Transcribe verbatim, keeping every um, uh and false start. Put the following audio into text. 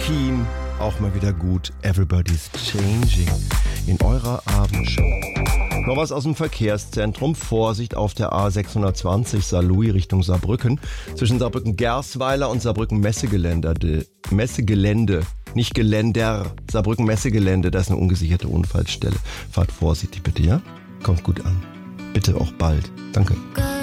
Team. Auch mal wieder gut. Everybody's Changing in eurer Abendshow. Noch was aus dem Verkehrszentrum. Vorsicht auf der A sechshundertzwanzig Saarlouis Richtung Saarbrücken. Zwischen Saarbrücken-Gersweiler und Saarbrücken-Messegelände. Messegelände, nicht Geländer. Saarbrücken-Messegelände, das ist eine ungesicherte Unfallstelle. Fahrt vorsichtig bitte, ja? Kommt gut an. Bitte auch bald. Danke.